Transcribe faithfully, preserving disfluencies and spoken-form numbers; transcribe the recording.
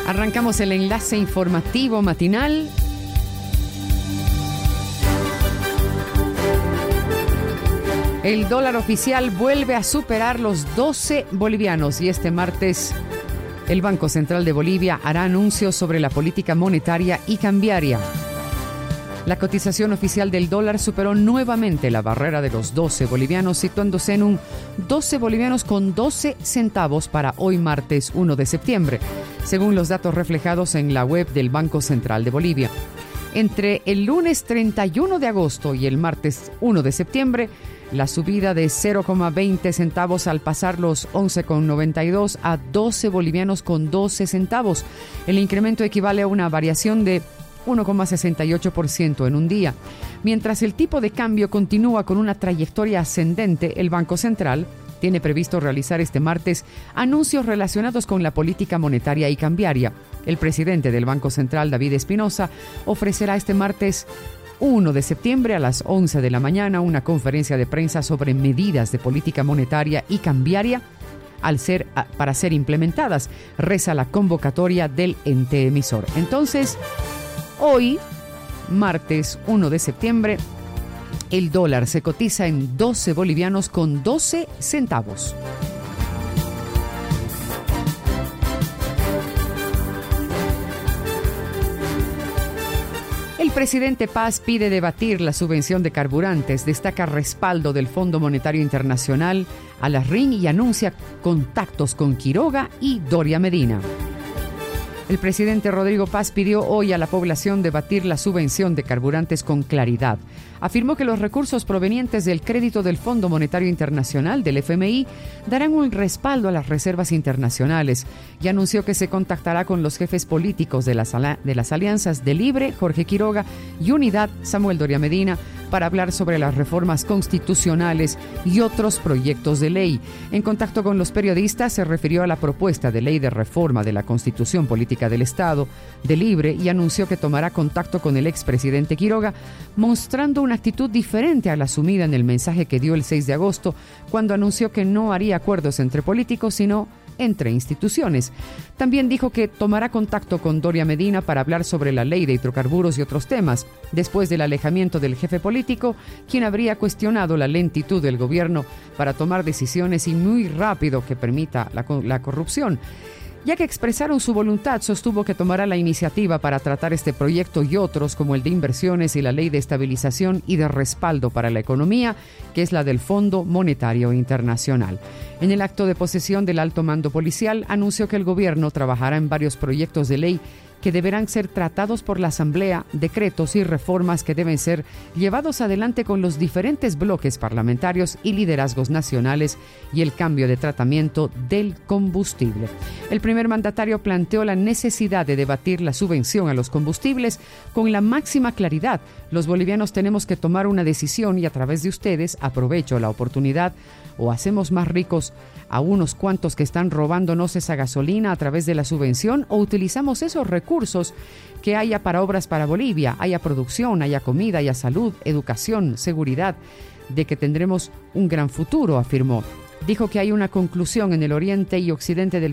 Arrancamos el enlace informativo matinal. El dólar oficial vuelve a superar los doce bolivianos y este martes el Banco Central de Bolivia hará anuncios sobre la política monetaria y cambiaria. La cotización oficial del dólar superó nuevamente la barrera de los doce bolivianos, situándose en un doce bolivianos con doce centavos para hoy martes uno de septiembre, según los datos reflejados en la web del Banco Central de Bolivia. Entre el lunes treinta y uno de agosto y el martes uno de septiembre, la subida de cero coma veinte centavos al pasar los once coma noventa y dos a doce bolivianos con doce centavos. El incremento equivale a una variación de uno coma sesenta y ocho por ciento en un día. Mientras el tipo de cambio continúa con una trayectoria ascendente, el Banco Central tiene previsto realizar este martes anuncios relacionados con la política monetaria y cambiaria. El presidente del Banco Central, David Espinosa, ofrecerá este martes uno de septiembre a las once de la mañana una conferencia de prensa sobre medidas de política monetaria y cambiaria al ser, para ser implementadas, reza la convocatoria del ente emisor. Entonces, hoy, martes uno de septiembre, el dólar se cotiza en doce bolivianos con doce centavos. El presidente Paz pide debatir la subvención de carburantes, destaca respaldo del Fondo Monetario Internacional a la R I N y anuncia contactos con Quiroga y Doria Medina. El presidente Rodrigo Paz pidió hoy a la población debatir la subvención de carburantes con claridad. Afirmó que los recursos provenientes del crédito del Fondo Monetario Internacional, del F M I, darán un respaldo a las reservas internacionales y anunció que se contactará con los jefes políticos de las, de las alianzas de Libre, Jorge Quiroga, y Unidad, Samuel Doria Medina, para hablar sobre las reformas constitucionales y otros proyectos de ley. En contacto con los periodistas, se refirió a la propuesta de ley de reforma de la Constitución Política del Estado de Libre y anunció que tomará contacto con el expresidente Quiroga, mostrando una actitud diferente a la asumida en el mensaje que dio el seis de agosto, cuando anunció que no haría acuerdos entre políticos, sino entre instituciones. También dijo que tomará contacto con Doria Medina para hablar sobre la ley de hidrocarburos y otros temas, después del alejamiento del jefe político, quien habría cuestionado la lentitud del gobierno para tomar decisiones y muy rápido que permita la, la corrupción. Ya que expresaron su voluntad, sostuvo que tomará la iniciativa para tratar este proyecto y otros como el de inversiones y la ley de estabilización y de respaldo para la economía, que es la del Fondo Monetario Internacional. En el acto de posesión del alto mando policial, anunció que el gobierno trabajará en varios proyectos de ley que deberán ser tratados por la Asamblea, decretos y reformas que deben ser llevados adelante con los diferentes bloques parlamentarios y liderazgos nacionales y el cambio de tratamiento del combustible. El primer mandatario planteó la necesidad de debatir la subvención a los combustibles con la máxima claridad. Los bolivianos tenemos que tomar una decisión y a través de ustedes aprovecho la oportunidad. O hacemos más ricos a unos cuantos que están robándonos esa gasolina a través de la subvención, o utilizamos esos recursos que haya para obras para Bolivia, haya producción, haya comida, haya salud, educación, seguridad, de que tendremos un gran futuro, afirmó. Dijo que hay una conclusión en el oriente y occidente del